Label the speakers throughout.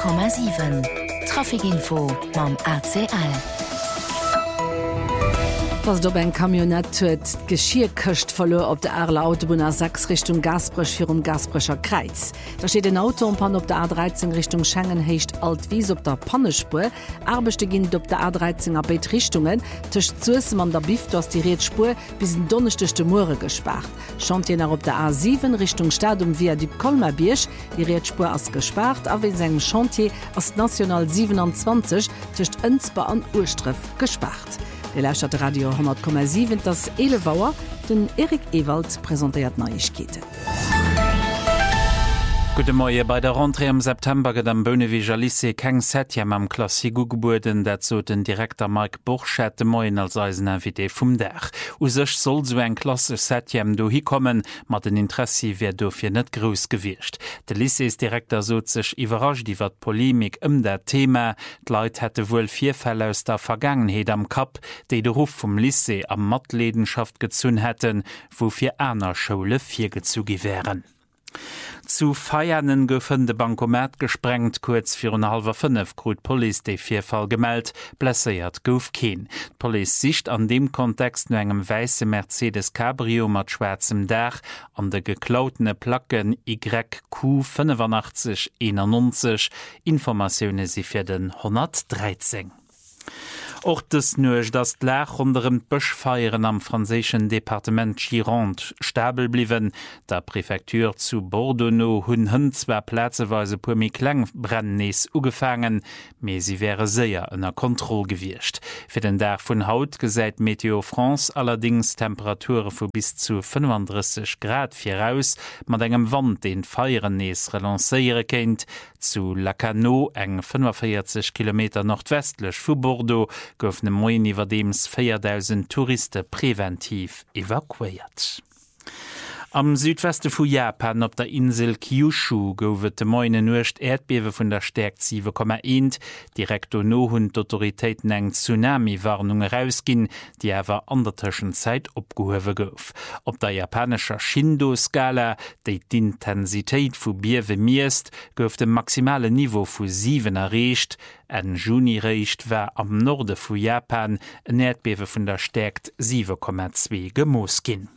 Speaker 1: 100,7 Trafikinfo mam ACL.
Speaker 2: Was do ein Kamionett huet Geschirr köcht verlor op der Arler Autobahn 6 Richtung Gasbrech für Gasbrecher Kreuz. Da steht ein Auto und Pan op der A13 Richtung Schengen hecht alt wies op der Pannespur. Arbechte ginn op der A13 a beid Richtungen. Tischcht Zusem an der Bift aus die Redspur bis in donnerstechte Moore gespart. Chantier nach op der A7 Richtung Stadium via die Kolmerbiersch. Die Redspur as gespart, aber in seinem Chantier as National 27 tischcht Enzbar an Urstreff gespart. Die Leistadt Radio 100,7 das Elevauer, den Erik Ewald präsentiert Neuigkeiten.
Speaker 3: Gute Morgen. Bei der Rentrée im September geht am Bönewiger Lycée kein Septième am Klassiku geboten, dazu den Direktor Marc Burchett Moin als Eiseninvité vom Dach. Aus sich soll so ein klassisches Septième durchkommen, mit dem Interesse wird dafür nicht groß gewirrscht. Der Lycées-Direktor sagt sich überrascht über die Polemik das Thema. Die Leute hätten wohl 4 Fälle aus der Vergangenheit am Kap, die den Ruf vom Lycée am Mattleidenschaft gezogen hätten, wofür einer Schule 4 gezogen wären. Zu feiernen goffen de Bankomat gesprengt kurz 4:30 grot Police de 4 Fall gemeldt, blessiert gouf keen. Police sicht an dem Kontext nur engem weiße Mercedes Cabrio mat schwarzem Dach an de geklautene Placken YQ 8591. Informationen sie fir den 113. Auch das nuch das Lach unterm Böschfeieren am französischen Departement Gironde stabel blieben. Der Präfektur zu Bordeaux hunn zwar plätzeweise pumi Klangbrennees ugefangen, me sie wäre sehr in der Kontrolle gewirrscht. Für den Tag von Haut gesäit Meteo France allerdings Temperaturen von bis zu 35 Grad voraus, mit engem Wand den Feierennees relancieren kennt. Zu Lacanau, eng 45 Kilometer nordwestlich von Bordeaux, goufne Moin iwwer dems 4.000 Touristen präventiv evakuiert. Am Südweste vu Japan op der Insel Kyushu goufet de Moine nucht Erdbewe vun der Stärk 7,1. Direkt no hunn d'Autoritéiten eng Tsunami-Warnung herausginn, die awer an der Tschenzeit opgehowe gouf. Op der japanescher Shindo-Skala, déi d'Intensitéit vu Biewe miest, gouf dem maximale Niveau vu 7 erreicht. En Juni-Reicht war am Norde vu Japan en Erdbewe vun der Stärk 7,2 gemoos ginn.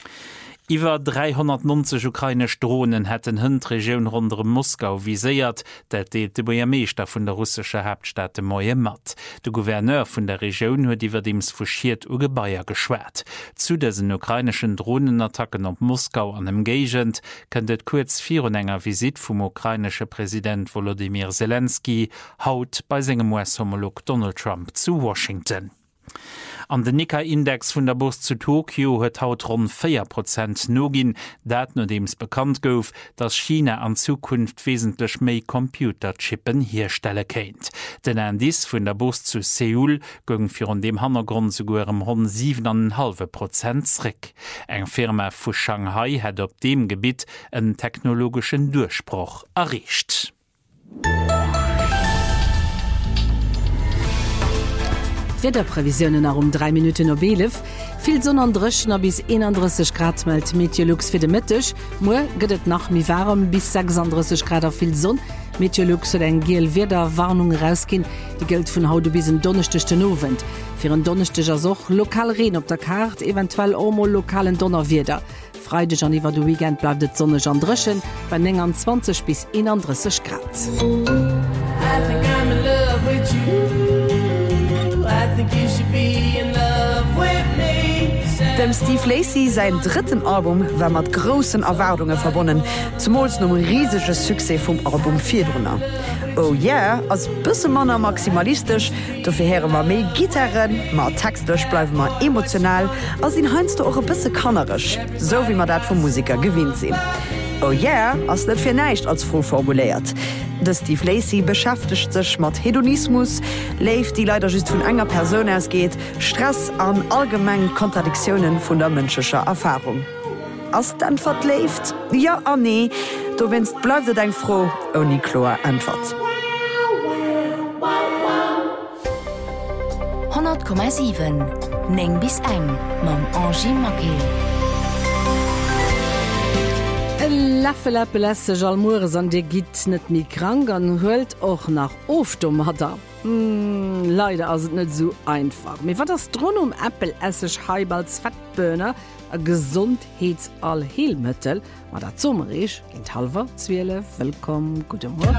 Speaker 3: Iwer 390 ukrainisch Drohnen hätten hund Region rund um Moskau visiert, dat deelt de Bürgermeister vun der russische Hauptstadt Moje mat. De Gouverneur vun der Region huet iwwer dems fuschiert uge Bayer geschwert. Zu dessen ukrainischen Drohnenattacken op Moskau an dem Gegend kënnet kurz 4 enger Visit vum ukrainische Präsident Volodymyr Zelensky haut bei segem US-Homolog Donald Trump zu Washington. An den Nikkei-Index vun der Börse zu Tokio huet haut rund 4% nogin, dat no dems bekannt gouf, dass China an Zukunft wesentlich méi Computerchippen herstelle kennt. Den Indiz vun der Börse zu Seoul gong fir an dem Hintergrund sogar rund 7,5% zrick. Eng Firma vu Shanghai hat op dem Gebiet einen technologischen Durchbruch erreicht.
Speaker 2: Wetterprävisionen nach 3 Minuten op 11. Viel Sonne an Drëschen bis 31 Grad meldt Meteorlux fir de Mittech. Mo gëtt nach mi warm bis 36 Grad auf viel Sonne. Meteorlux hat eng geel Wetterwarnung rausgin, die gilt vun haut bis donnerstechten Novent. Fir en donnerstecher Soch lokal Regen op der Karte, eventuell omo lokalen Donnerwieder. Freitag an iwwer du Weekend bleibt et sonnech an Drëschen bei 20 bis 31 Grad.
Speaker 4: Dem Steve Lacy sein dritten Album war mat großen Erwartungen verbunden, zumols nom riesiges Succès vom Album 4drunner. Oh yeah, als bësse Manner maximalistisch, dofir here ma méi Gitarren, ma textlech bleiwen ma emotional, as in heinst du eure bësse kannerisch, so wie man dat vom Musiker gewinnt sinn. Oh yeah, as net fir neicht als froh formuliert. De Steve Lacy beschäftigt sich mit Hedonismus, lebt die leider just von enger Person ausgeht, Stress an allgemeinen Kontradiktionen von der menschlichen Erfahrung. Als dann verlebt, ja an nee, du wennst bleibt dein froh, ohne klare Antwort.
Speaker 1: 100,7 Neng bis eng, mam Angie Mackey.
Speaker 2: Läffeläppelesse Jalmures an Dir gitt net mi krank an huelt och nach Oftum hat er. Leider as net so einfach. Mir wat das Drun Äppelessig Heibals Fettböner a Gesundheits all Heelmëttel, mat dat Zommerich ginint halver Zwiele, willkommen, guten Morgen.